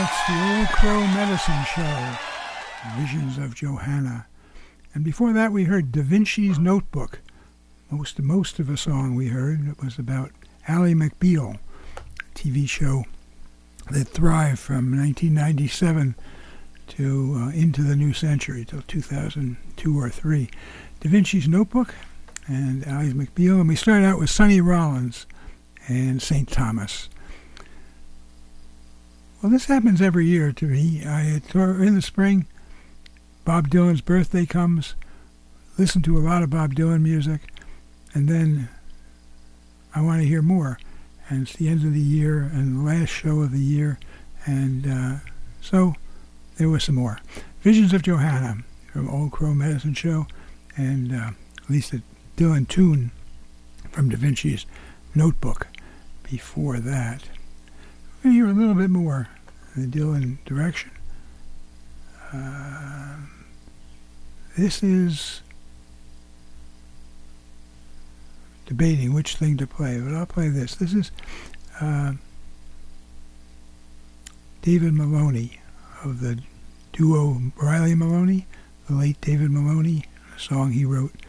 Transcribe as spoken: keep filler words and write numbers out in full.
It's the Old Crow Medicine Show, Visions of Johanna. And before that we heard Da Vinci's Notebook. Most, most of a song we heard it was about Ally McBeal, a T V show that thrived from nineteen ninety-seven to uh, into the new century, till two thousand two or three. Da Vinci's Notebook and Ally McBeal. And we started out with Sonny Rollins and Saint Thomas. Well, this happens every year to me. I in the spring, Bob Dylan's birthday comes, listen to a lot of Bob Dylan music, and then I want to hear more. And it's the end of the year and the last show of the year, and uh, so there was some more. Visions of Johanna from Old Crow Medicine Show, and uh, at least a Dylan tune from Da Vinci's Notebook before that. We're going to hear a little bit more in the Dylan direction. Uh, this is debating which thing to play, but I'll play this. This is uh, David Maloney of the duo Riley Maloney, the late David Maloney, a song he wrote